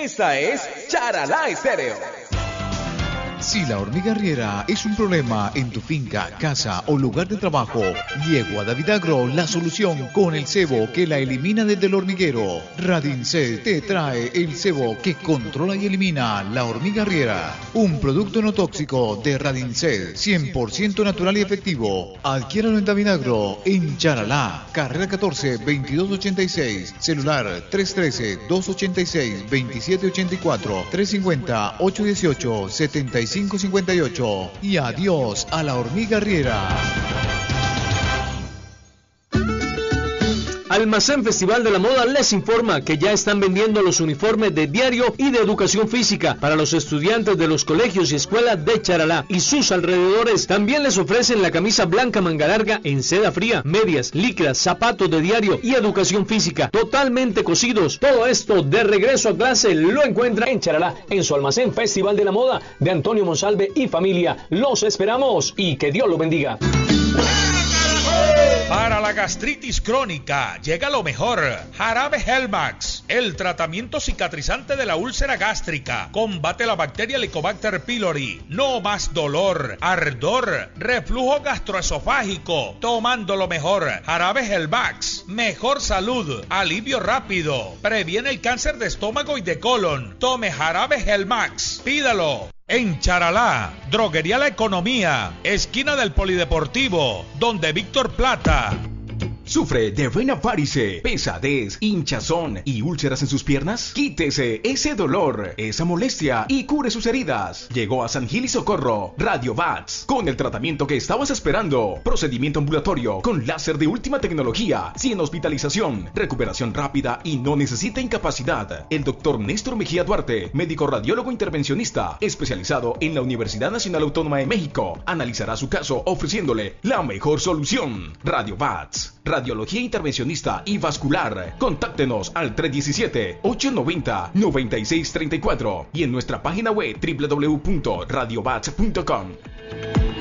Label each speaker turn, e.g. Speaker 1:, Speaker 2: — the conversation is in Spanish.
Speaker 1: Esta es Charalá Estéreo.
Speaker 2: Si la hormiga arriera es un problema en tu finca, casa o lugar de trabajo, llegó a David Agro la solución con el cebo que la elimina desde el hormiguero. Radincel te trae el cebo que controla y elimina la hormiga arriera. Un producto no tóxico de Radincel, 100% natural y efectivo. Adquiéralo en David Agro, en Charalá, carrera 14, 2286, celular 313-286-2784, 350-818-7558 y adiós a la hormiga arriera.
Speaker 3: Almacén Festival de la Moda les informa que ya están vendiendo los uniformes de diario y de educación física para los estudiantes de los colegios y escuelas de Charalá y sus alrededores. También les ofrecen la camisa blanca manga larga en seda fría, medias, licras, zapatos de diario y educación física totalmente cosidos. Todo esto de regreso a clase lo encuentra en Charalá, en su Almacén Festival de la Moda de Antonio Monsalve y familia. Los esperamos y que Dios los bendiga.
Speaker 4: Para la gastritis crónica llega lo mejor. Jarabe Helmax, el tratamiento cicatrizante de la úlcera gástrica. Combate la bacteria Helicobacter pylori. No más dolor, ardor, reflujo gastroesofágico. Tomando lo mejor. Jarabe Helmax. Mejor salud, alivio rápido. Previene el cáncer de estómago y de colon. Tome Jarabe Helmax. Pídalo. En Charalá, Droguería La Economía, esquina del Polideportivo, donde Víctor Plata.
Speaker 5: ¿Sufre de vena varice, pesadez, hinchazón y úlceras en sus piernas? Quítese ese dolor, esa molestia y cure sus heridas. Llegó a San Gil y Socorro, Radio Bats, con el tratamiento que estabas esperando. Procedimiento ambulatorio con láser de última tecnología, sin hospitalización, recuperación rápida y no necesita incapacidad. El doctor Néstor Mejía Duarte, médico radiólogo intervencionista, especializado en la Universidad Nacional Autónoma de México, analizará su caso ofreciéndole la mejor solución. Radio Bats, radiología intervencionista y vascular. Contáctenos al 317-890-9634 y en nuestra página web www.radiobats.com.